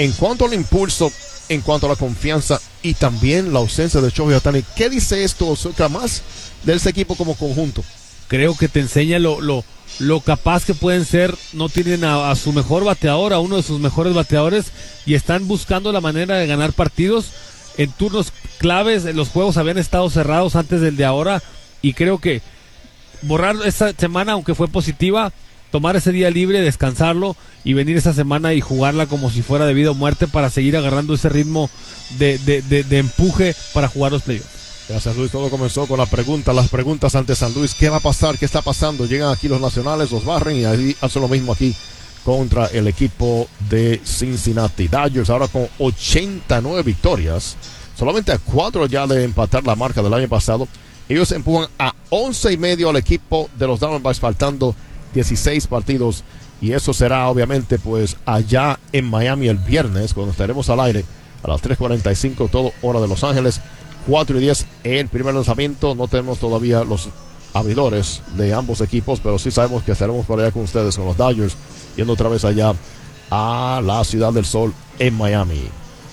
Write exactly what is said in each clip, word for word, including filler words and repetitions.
En cuanto al impulso, en cuanto a la confianza y también la ausencia de Shohei Ohtani, ¿qué dice esto acerca más de ese equipo como conjunto? Creo que te enseña lo, lo, lo capaz que pueden ser. No tienen a, a su mejor bateador, a uno de sus mejores bateadores, y están buscando la manera de ganar partidos en turnos claves. Los juegos habían estado cerrados antes del de ahora, y creo que borrar esta semana, aunque fue positiva, tomar ese día libre, descansarlo y venir esa semana y jugarla como si fuera de vida o muerte para seguir agarrando ese ritmo de, de, de, de empuje para jugar los playoffs. Gracias, Luis. Todo comenzó con la pregunta, las preguntas ante San Luis. ¿Qué va a pasar? ¿Qué está pasando? Llegan aquí los nacionales, los barren y ahí hacen lo mismo aquí contra el equipo de Cincinnati. Dodgers ahora con ochenta y nueve victorias, solamente a cuatro ya de empatar la marca del año pasado. Ellos empujan a once y medio al equipo de los Diamondbacks, faltando dieciséis partidos, y eso será obviamente pues allá en Miami el viernes, cuando estaremos al aire a las tres cuarenta y cinco, todo hora de Los Ángeles. Cuatro y diez el primer lanzamiento. No tenemos todavía los abridores de ambos equipos, pero sí sabemos que estaremos por allá con ustedes, con los Dodgers, yendo otra vez allá a la Ciudad del Sol en Miami.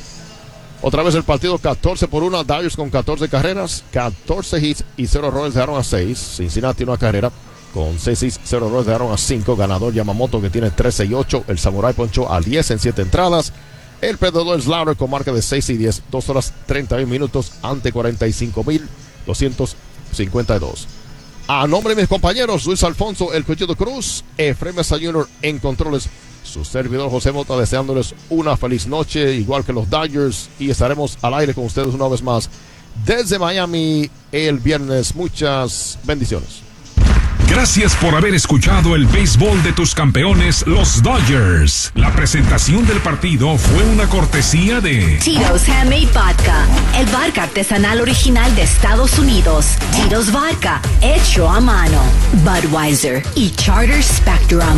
Otra vez el partido catorce por uno, Dodgers con catorce carreras, catorce hits y cero errores, dejaron a seis. Cincinnati una carrera, con seis hits, cero errores, dejaron a cinco. Ganador Yamamoto, que tiene trece y ocho. El Samurai ponchó a diez en siete entradas. El perdedor Slaughter con marca de seis y diez, dos horas treinta y un minutos ante cuarenta y cinco mil doscientos cincuenta y dos. A nombre de mis compañeros, Luis Alfonso, el Cuchillo Cruz, Efraín Mesa junior en controles, su servidor José Mota, deseándoles una feliz noche, igual que los Dodgers, y estaremos al aire con ustedes una vez más desde Miami el viernes. Muchas bendiciones. Gracias por haber escuchado el béisbol de tus campeones, los Dodgers. La presentación del partido fue una cortesía de Tito's Handmade Vodka, el vodka artesanal original de Estados Unidos. Tito's Vodka, hecho a mano. Budweiser y Charter Spectrum.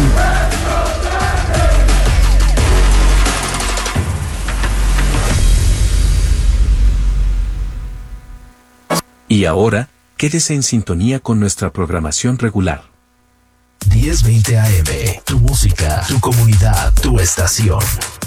Y ahora, quédese en sintonía con nuestra programación regular. diez veinte A M, tu música, tu comunidad, tu estación.